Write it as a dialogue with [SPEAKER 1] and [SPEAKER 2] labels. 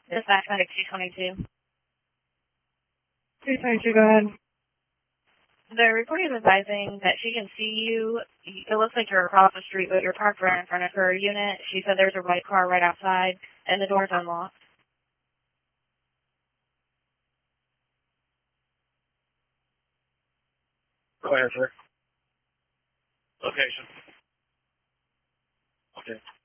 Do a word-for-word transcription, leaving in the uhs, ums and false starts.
[SPEAKER 1] Dispatch medic two twenty-two.
[SPEAKER 2] two twenty-two, go ahead.
[SPEAKER 1] The reporter is advising that she can see you. It looks like you're across the street, but you're parked right in front of her unit. She said there's a white car right outside, and the door's unlocked.
[SPEAKER 3] Go ahead, sir. Location. Okay.